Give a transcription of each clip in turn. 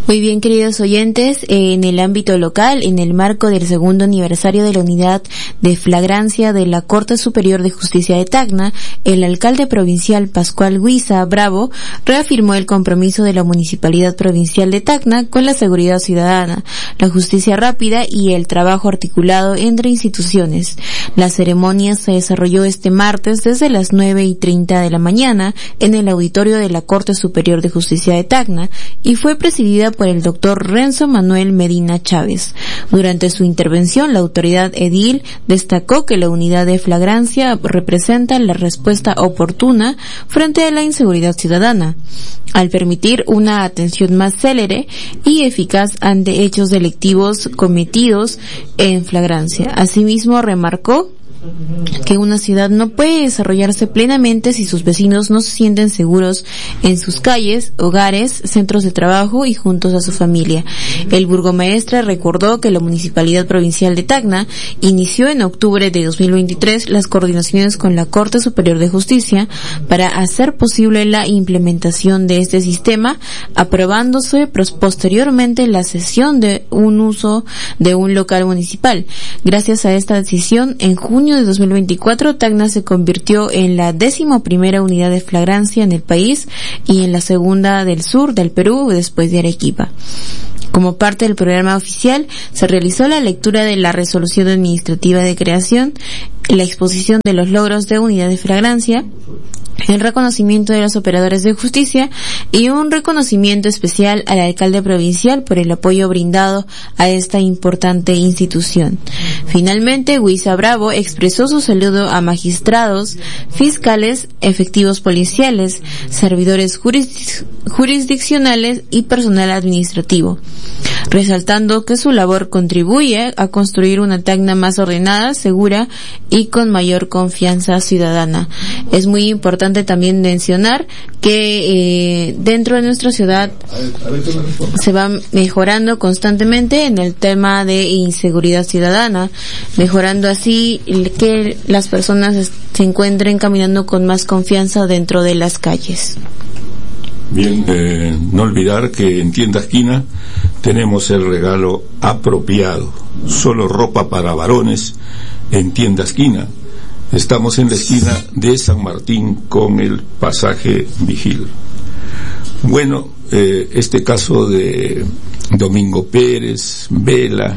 Muy bien, queridos oyentes, en el ámbito local, en el marco del segundo aniversario de la unidad de flagrancia de la Corte Superior de Justicia de Tacna, el alcalde provincial Pascual Huiza Bravo reafirmó el compromiso de la Municipalidad Provincial de Tacna con la seguridad ciudadana, la justicia rápida y el trabajo articulado entre instituciones. La ceremonia se desarrolló este martes desde las 9:30 de la mañana en el auditorio de la Corte Superior de Justicia de Tacna y fue presidida por el doctor Renzo Manuel Medina Chávez. Durante su intervención, la autoridad edil destacó que la unidad de flagrancia representa la respuesta oportuna frente a la inseguridad ciudadana, al permitir una atención más célere y eficaz ante hechos delictivos cometidos en flagrancia. Asimismo, remarcó que una ciudad no puede desarrollarse plenamente si sus vecinos no se sienten seguros en sus calles, hogares, centros de trabajo y juntos a su familia. El burgomaestre recordó que la Municipalidad Provincial de Tacna inició en octubre de 2023 las coordinaciones con la Corte Superior de Justicia para hacer posible la implementación de este sistema, aprobándose posteriormente la cesión de un uso de un local municipal. Gracias a esta decisión, en junio de 2024, Tacna se convirtió en la 11ª unidad de flagrancia en el país y en la segunda del sur del Perú después de Arequipa. Como parte del programa oficial, se realizó la lectura de la resolución administrativa de creación, la exposición de los logros de unidad de flagrancia, el reconocimiento de los operadores de justicia y un reconocimiento especial al alcalde provincial por el apoyo brindado a esta importante institución. Finalmente, Huiza Bravo expresó su saludo a magistrados, fiscales, efectivos policiales, servidores jurisdiccionales y personal administrativo, resaltando que su labor contribuye a construir una Tacna más ordenada, segura y con mayor confianza ciudadana. Es muy importante también mencionar que dentro de nuestra ciudad se va mejorando constantemente en el tema de inseguridad ciudadana, mejorando así que las personas se encuentren caminando con más confianza dentro de las calles. Bien, no olvidar que en Tienda Esquina tenemos el regalo apropiado, solo ropa para varones en Tienda Esquina. Estamos en la esquina de San Martín con el pasaje Vigil. Bueno, este caso de Domingo Pérez, Vela,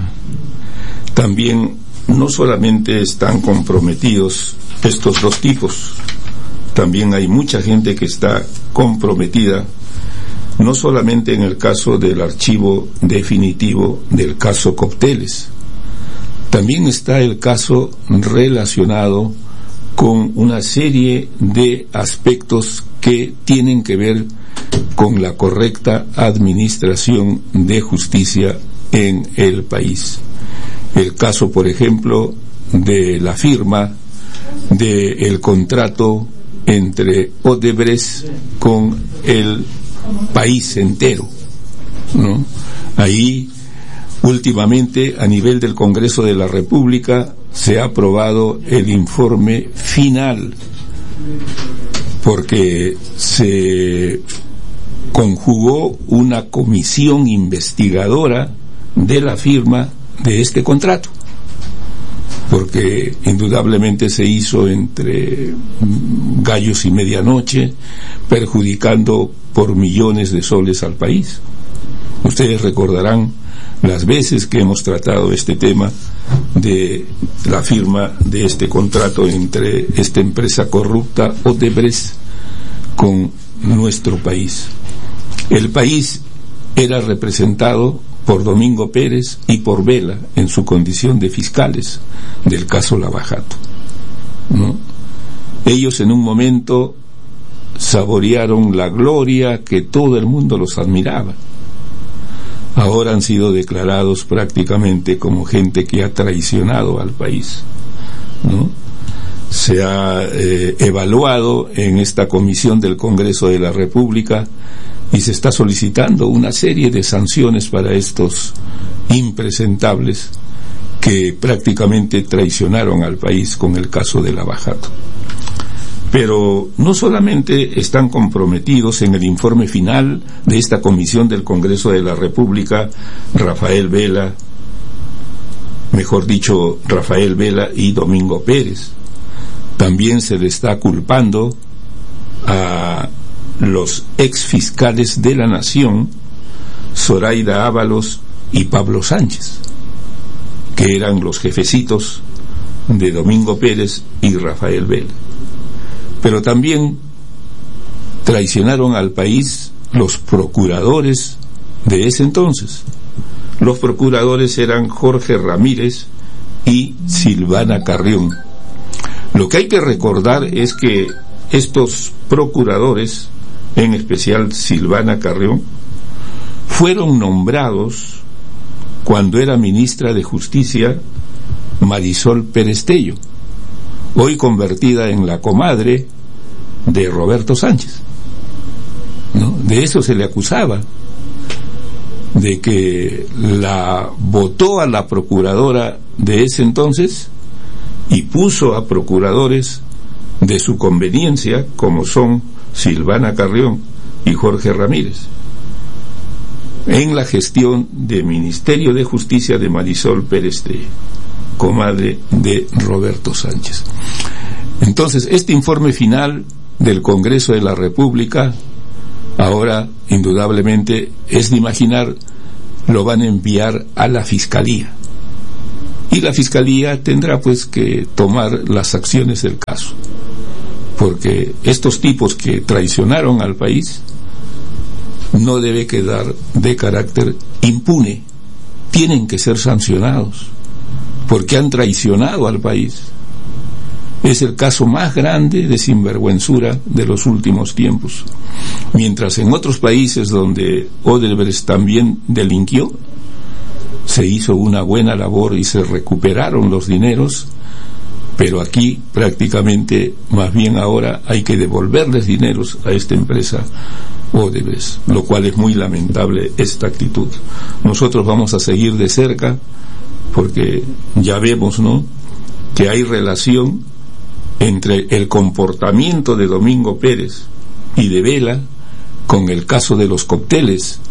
también no solamente están comprometidos estos dos tipos, también hay mucha gente que está comprometida, no solamente en el caso del archivo definitivo del caso Cócteles, también está el caso relacionado con una serie de aspectos que tienen que ver con la correcta administración de justicia en el país. El caso, por ejemplo, de la firma del contrato entre Odebrecht con el país entero, ¿no? Ahí, últimamente, a nivel del Congreso de la República, se ha aprobado el informe final, porque se conjugó una comisión investigadora de la firma de este contrato, porque indudablemente se hizo entre gallos y medianoche, perjudicando por millones de soles al país. Ustedes recordarán las veces que hemos tratado este tema de la firma de este contrato entre esta empresa corrupta Odebrecht con nuestro país. El país era representado por Domingo Pérez y por Vela en su condición de fiscales del caso Lava Jato, ¿no? Ellos en un momento saborearon la gloria, que todo el mundo los admiraba. Ahora han sido declarados prácticamente como gente que ha traicionado al país, ¿no? Se ha evaluado en esta comisión del Congreso de la República y se está solicitando una serie de sanciones para estos impresentables que prácticamente traicionaron al país con el caso de Lava Jato. Pero no solamente están comprometidos en el informe final de esta comisión del Congreso de la República, Rafael Vela y Domingo Pérez. También se le está culpando a los ex fiscales de la Nación, Zoraida Ábalos y Pablo Sánchez, que eran los jefecitos de Domingo Pérez y Rafael Vela. Pero también traicionaron al país los procuradores de ese entonces. Los procuradores eran Jorge Ramírez y Silvana Carrión. Lo que hay que recordar es que estos procuradores, en especial Silvana Carrión, fueron nombrados cuando era ministra de Justicia Marisol Perestello, hoy convertida en la comadre de Roberto Sánchez, ¿no? De eso se le acusaba, de que la votó a la procuradora de ese entonces y puso a procuradores de su conveniencia, como son Silvana Carrión y Jorge Ramírez, en la gestión del Ministerio de Justicia de Marisol Perestello, comadre de Roberto Sánchez. Entonces, este informe final del Congreso de la República, ahora indudablemente es de imaginar, lo van a enviar a la Fiscalía. Y la Fiscalía tendrá pues que tomar las acciones del caso, porque estos tipos que traicionaron al país no debe quedar de carácter impune, tienen que ser sancionados, porque han traicionado al país. Es el caso más grande de sinvergüenzura de los últimos tiempos. Mientras en otros países donde Odebrecht también delinquió, se hizo una buena labor y se recuperaron los dineros, pero aquí prácticamente, más bien ahora, hay que devolverles dineros a esta empresa Odebrecht, lo cual es muy lamentable esta actitud. Nosotros vamos a seguir de cerca, porque ya vemos, ¿no?, que hay relación entre el comportamiento de Domingo Pérez y de Vela con el caso de los cócteles,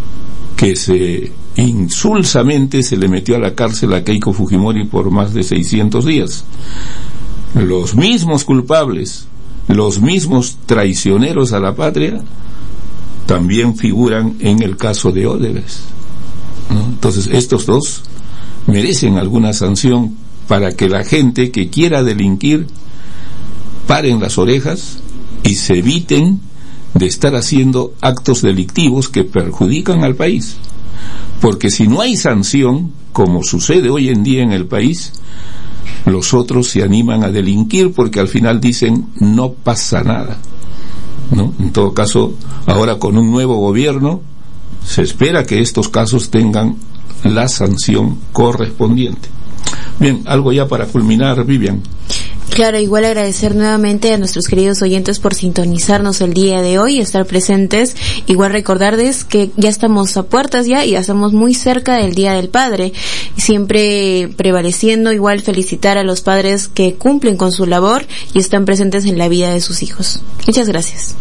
que insulsamente se le metió a la cárcel a Keiko Fujimori por más de 600 días. Los mismos culpables, los mismos traicioneros a la patria, también figuran en el caso de Odebrecht, ¿no? Entonces, estos dos merecen alguna sanción para que la gente que quiera delinquir paren las orejas y se eviten de estar haciendo actos delictivos que perjudican al país. Porque si no hay sanción, como sucede hoy en día en el país, los otros se animan a delinquir porque al final dicen no pasa nada, ¿no? En todo caso, ahora con un nuevo gobierno se espera que estos casos tengan la sanción correspondiente. Bien, algo ya para culminar, Vivian. Claro, igual agradecer nuevamente a nuestros queridos oyentes por sintonizarnos el día de hoy, estar presentes. Igual recordarles que ya estamos a puertas y ya estamos muy cerca del Día del Padre. Siempre prevaleciendo, igual felicitar a los padres que cumplen con su labor y están presentes en la vida de sus hijos. Muchas gracias.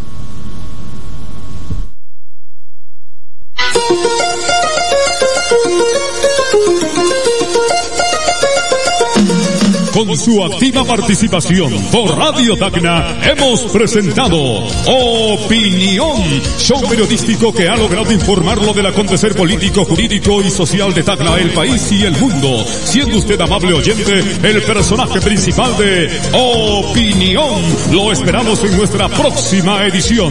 Con su activa participación por Radio Tacna hemos presentado Opinión, show periodístico que ha logrado informar lo del acontecer político, jurídico y social de Tacna, el país y el mundo, siendo usted, amable oyente, el personaje principal de Opinión. Lo esperamos en nuestra próxima edición.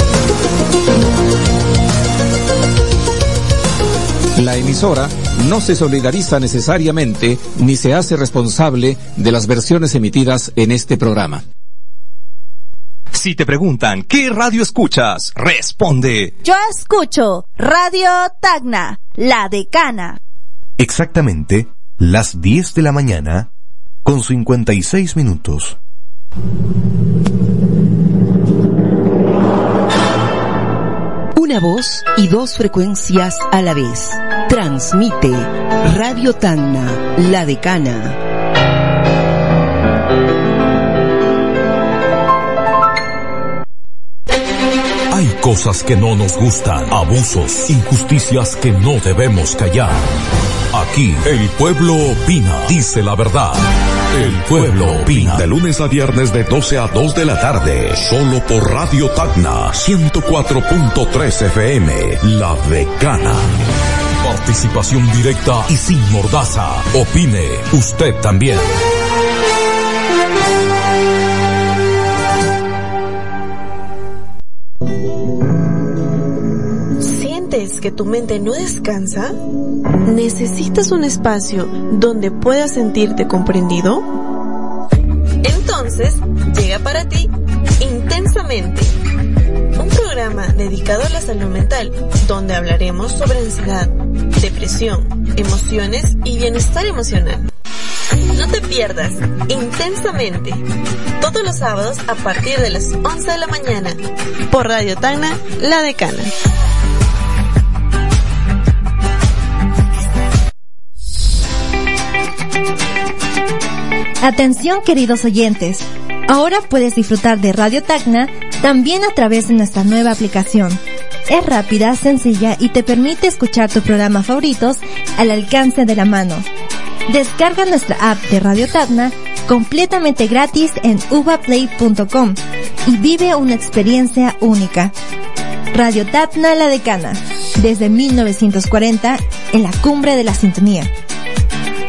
La emisora no se solidariza necesariamente ni se hace responsable de las versiones emitidas en este programa. Si te preguntan ¿qué radio escuchas?, responde: yo escucho Radio Tacna, la decana. Exactamente las 10 de la mañana con 56 minutos. Una voz y dos frecuencias a la vez. Transmite Radio Tacna, la decana. cosas que no nos gustan, abusos, injusticias que no debemos callar. Aquí, el pueblo opina, dice la verdad. El pueblo opina. De lunes a viernes de 12 a 2 de la tarde. Solo por Radio Tacna 104.3 FM. La Decana. Participación directa y sin mordaza. Opine usted también. ¿Sientes que tu mente no descansa? ¿Necesitas un espacio donde puedas sentirte comprendido? Entonces, llega para ti Intensamente, un programa dedicado a la salud mental, donde hablaremos sobre ansiedad, depresión, emociones y bienestar emocional. No te pierdas Intensamente, todos los sábados a partir de las 11 de la mañana, por Radio Tacna, La Decana. Atención, queridos oyentes, ahora puedes disfrutar de Radio Tacna también a través de nuestra nueva aplicación. Es rápida, sencilla y te permite escuchar tus programas favoritos al alcance de la mano. Descarga nuestra app de Radio Tacna completamente gratis en uvaplay.com y vive una experiencia única. Radio Tacna La Decana, desde 1940 en la cumbre de la sintonía.